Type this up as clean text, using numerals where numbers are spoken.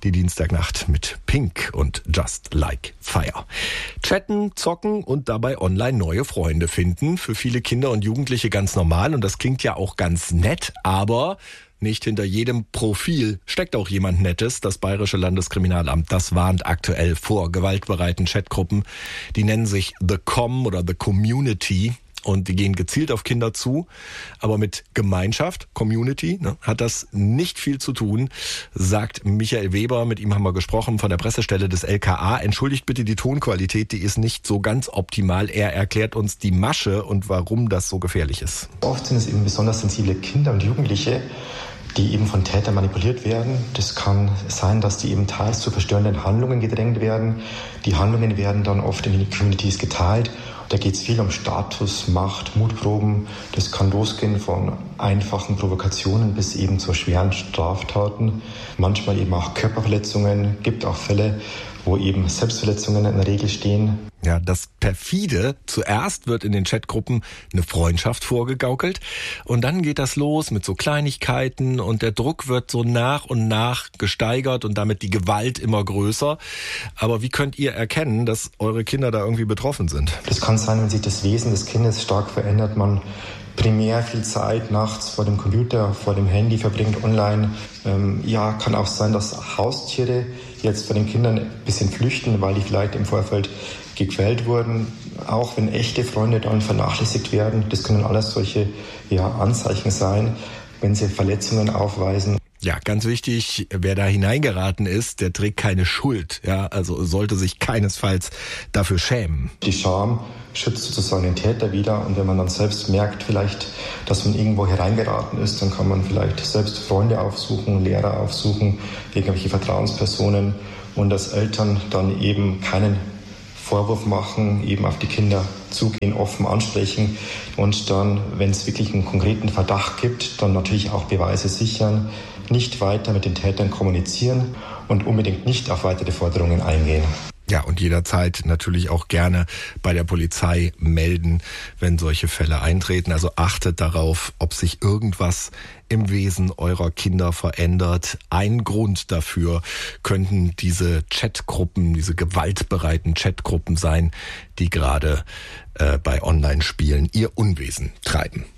Die Dienstagnacht mit Pink und Just Like Fire. Chatten, zocken und dabei online neue Freunde finden. Für viele Kinder und Jugendliche ganz normal und das klingt ja auch ganz nett, aber nicht hinter jedem Profil steckt auch jemand Nettes. Das Bayerische Landeskriminalamt, das warnt aktuell vor gewaltbereiten Chatgruppen. Die nennen sich The Com oder The Community. Und die gehen gezielt auf Kinder zu. Aber mit Gemeinschaft, Community, hat das nicht viel zu tun, sagt Michael Weber. Mit ihm haben wir gesprochen von der Pressestelle des LKA. Entschuldigt bitte die Tonqualität, die ist nicht so ganz optimal. Er erklärt uns die Masche und warum das so gefährlich ist. Oft sind es eben besonders sensible Kinder und Jugendliche, die eben von Tätern manipuliert werden. Das kann sein, dass die eben teils zu verstörenden Handlungen gedrängt werden. Die Handlungen werden dann oft in die Communities geteilt. Da geht es viel um Status, Macht, Mutproben. Das kann losgehen von einfachen Provokationen bis eben zu schweren Straftaten. Manchmal eben auch Körperverletzungen. Gibt auch Fälle, wo eben Selbstverletzungen in der Regel stehen. Ja, das perfide. Zuerst wird in den Chatgruppen eine Freundschaft vorgegaukelt und dann geht das los mit so Kleinigkeiten und der Druck wird so nach und nach gesteigert und damit die Gewalt immer größer. Aber wie könnt ihr erkennen, dass eure Kinder da irgendwie betroffen sind? Das kann sein, wenn sich das Wesen des Kindes stark verändert, man primär viel Zeit nachts vor dem Computer, vor dem Handy verbringt, online. Kann auch sein, dass Haustiere jetzt vor den Kindern ein bisschen flüchten, weil die vielleicht im Vorfeld gequält wurden. Auch wenn echte Freunde dann vernachlässigt werden, das können alles solche Anzeichen sein, wenn sie Verletzungen aufweisen. Ja, ganz wichtig, wer da hineingeraten ist, der trägt keine Schuld. Ja, also sollte sich keinesfalls dafür schämen. Die Scham schützt sozusagen den Täter wieder. Und wenn man dann selbst merkt vielleicht, dass man irgendwo hereingeraten ist, dann kann man vielleicht selbst Freunde aufsuchen, Lehrer aufsuchen, irgendwelche Vertrauenspersonen und als Eltern dann eben keinen Vorwurf machen, eben auf die Kinder zugehen, offen ansprechen und dann, wenn es wirklich einen konkreten Verdacht gibt, dann natürlich auch Beweise sichern, nicht weiter mit den Tätern kommunizieren und unbedingt nicht auf weitere Forderungen eingehen. Ja, und jederzeit natürlich auch gerne bei der Polizei melden, wenn solche Fälle eintreten. Also achtet darauf, ob sich irgendwas im Wesen eurer Kinder verändert. Ein Grund dafür könnten diese Chatgruppen, diese gewaltbereiten Chatgruppen sein, die gerade bei Online-Spielen ihr Unwesen treiben.